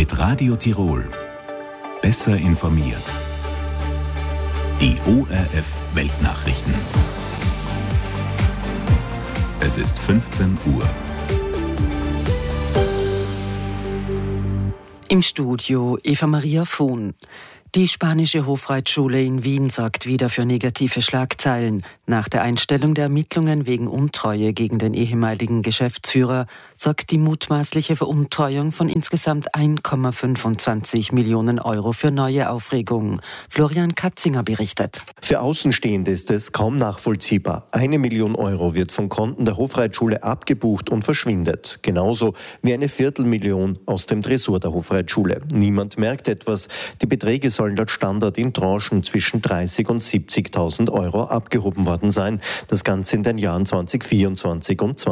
Mit Radio Tirol. Besser informiert. Die ORF Weltnachrichten. Es ist 15 Uhr. Im Studio Eva Maria Fuhn. Die spanische Hofreitschule in Wien sorgt wieder für negative Schlagzeilen. Nach der Einstellung der Ermittlungen wegen Untreue gegen den ehemaligen Geschäftsführer sorgt die mutmaßliche Veruntreuung von insgesamt 1,25 Millionen Euro für neue Aufregung. Florian Katzinger berichtet. Für Außenstehende ist es kaum nachvollziehbar. 1 Million Euro wird von Konten der Hofreitschule abgebucht und verschwindet. Genauso wie 250.000 aus dem Tresor der Hofreitschule. Niemand merkt etwas. Die Beträge sollen laut Standard in Tranchen zwischen 30.000 und 70.000 Euro abgehoben worden sein. Das Ganze in den Jahren 2024 und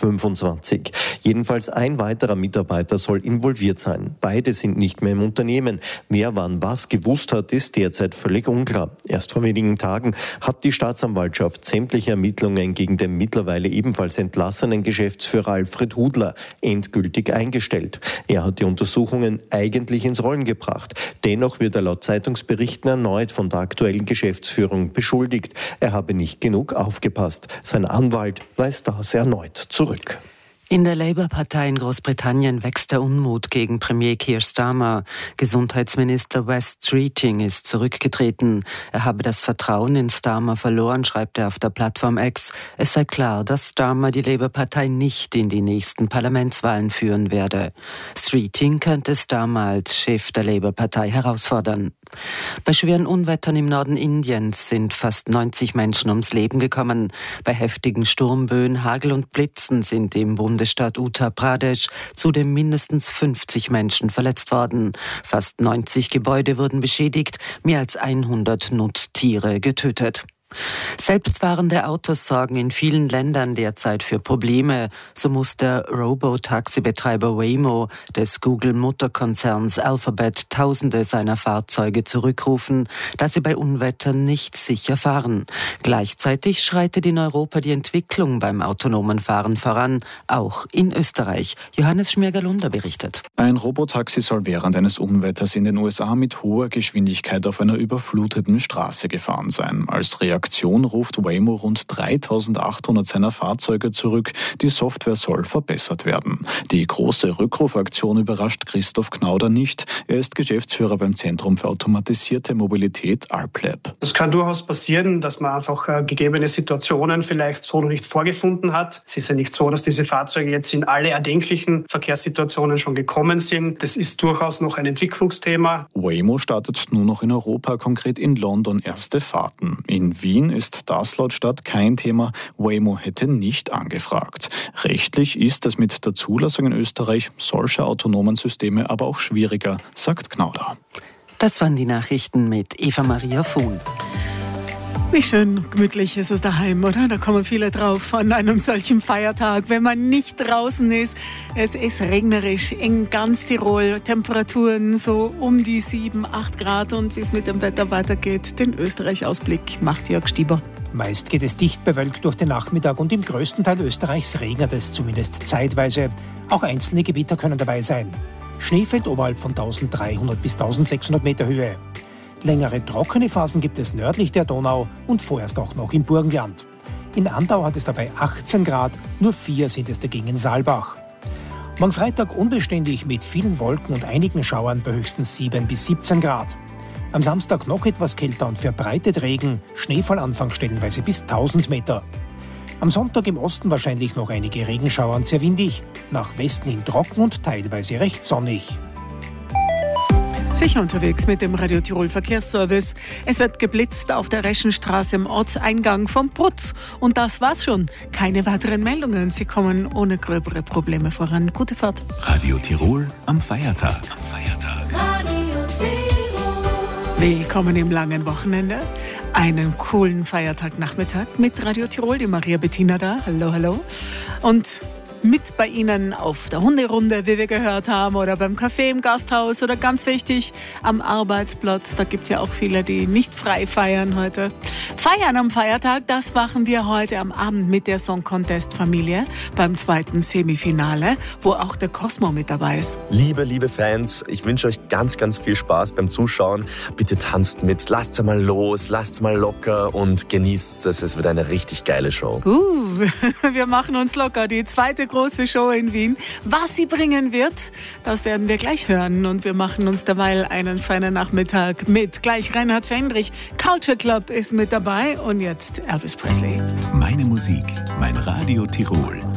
2025. Jedenfalls ein weiterer Mitarbeiter soll involviert sein. Beide sind nicht mehr im Unternehmen. Wer wann was gewusst hat, ist derzeit völlig unklar. Erst vor wenigen Tagen hat die Staatsanwaltschaft sämtliche Ermittlungen gegen den mittlerweile ebenfalls entlassenen Geschäftsführer Alfred Hudler endgültig eingestellt. Er hat die Untersuchungen eigentlich ins Rollen gebracht. Dennoch wird er laut Zeitungsberichten erneut von der aktuellen Geschäftsführung beschuldigt. Er habe nicht genug aufgepasst. Sein Anwalt weist das erneut zurück. In der Labour-Partei in Großbritannien wächst der Unmut gegen Premier Keir Starmer. Gesundheitsminister Wes Streeting ist zurückgetreten. Er habe das Vertrauen in Starmer verloren, schreibt er auf der Plattform X. Es sei klar, dass Starmer die Labour-Partei nicht in die nächsten Parlamentswahlen führen werde. Streeting könnte Starmer als Chef der Labour-Partei herausfordern. Bei schweren Unwettern im Norden Indiens sind fast 90 Menschen ums Leben gekommen. Bei heftigen Sturmböen, Hagel und Blitzen sind im Bundesstaat Uttar Pradesh zudem mindestens 50 Menschen verletzt worden. Fast 90 Gebäude wurden beschädigt, mehr als 100 Nutztiere getötet. Selbstfahrende Autos sorgen in vielen Ländern derzeit für Probleme. So muss der Robotaxi-Betreiber Waymo des Google-Mutterkonzerns Alphabet Tausende seiner Fahrzeuge zurückrufen, da sie bei Unwettern nicht sicher fahren. Gleichzeitig schreitet in Europa die Entwicklung beim autonomen Fahren voran, auch in Österreich. Johannes Schmirgalunder berichtet. Ein Robotaxi soll während eines Unwetters in den USA mit hoher Geschwindigkeit auf einer überfluteten Straße gefahren sein. Als Reaktion ruft Waymo rund 3.800 seiner Fahrzeuge zurück. Die Software soll verbessert werden. Die große Rückrufaktion überrascht Christoph Knauder nicht. Er ist Geschäftsführer beim Zentrum für automatisierte Mobilität ALPLab. Es kann durchaus passieren, dass man einfach gegebene Situationen vielleicht so noch nicht vorgefunden hat. Es ist ja nicht so, dass diese Fahrzeuge jetzt in alle erdenklichen Verkehrssituationen schon gekommen sind. Das ist durchaus noch ein Entwicklungsthema. Waymo startet nun noch in Europa, konkret in London, erste Fahrten. In Wien ist das laut Stadt kein Thema. Waymo hätte nicht angefragt. Rechtlich ist es mit der Zulassung in Österreich solcher autonomen Systeme aber auch schwieriger, sagt Knauder. Das waren die Nachrichten mit Eva Maria Fuhn. Wie schön gemütlich ist es daheim, oder? Da kommen viele drauf an einem solchen Feiertag, wenn man nicht draußen ist. Es ist regnerisch in ganz Tirol, Temperaturen so um die 7, 8 Grad und wie es mit dem Wetter weitergeht, den Österreich-Ausblick macht Jörg Stieber. Meist geht es dicht bewölkt durch den Nachmittag und im größten Teil Österreichs regnet es zumindest zeitweise. Auch einzelne Gebiete können dabei sein. Schnee fällt oberhalb von 1300 bis 1600 Meter Höhe. Längere trockene Phasen gibt es nördlich der Donau und vorerst auch noch im Burgenland. In Andau hat es dabei 18 Grad, nur 4 sind es dagegen in Saalbach. Morgen Freitag unbeständig mit vielen Wolken und einigen Schauern bei höchstens 7 bis 17 Grad. Am Samstag noch etwas kälter und verbreitet Regen, Schneefallanfang stellenweise bis 1000 Meter. Am Sonntag im Osten wahrscheinlich noch einige Regenschauer und sehr windig, nach Westen hin trocken und teilweise recht sonnig. Sicher unterwegs mit dem Radio Tirol Verkehrsservice. Es wird geblitzt auf der Reschenstraße im Ortseingang vom Putz. Und das war's schon. Keine weiteren Meldungen. Sie kommen ohne gröbere Probleme voran. Gute Fahrt. Radio Tirol am Feiertag. Radio Tirol. Willkommen im langen Wochenende. Einen coolen Feiertagnachmittag mit Radio Tirol. Die Maria Bettina da. Hallo, hallo. Und mit bei Ihnen auf der Hunderunde, wie wir gehört haben, oder beim Café im Gasthaus oder ganz wichtig am Arbeitsplatz. Da gibt es ja auch viele, die nicht frei feiern heute. Feiern am Feiertag, das machen wir heute am Abend mit der Song Contest Familie beim zweiten Semifinale, wo auch der Cosmo mit dabei ist. Liebe Fans, ich wünsche euch ganz viel Spaß beim Zuschauen. Bitte tanzt mit, lasst mal los, lasst mal locker und genießt es. Es wird eine richtig geile Show. Wir machen uns locker. Die zweite große Show in Wien. Was sie bringen wird, das werden wir gleich hören. Und wir machen uns derweil einen feinen Nachmittag mit. Gleich Reinhard Fendrich. Culture Club ist mit dabei. Und jetzt Elvis Presley. Meine Musik, mein Radio Tirol.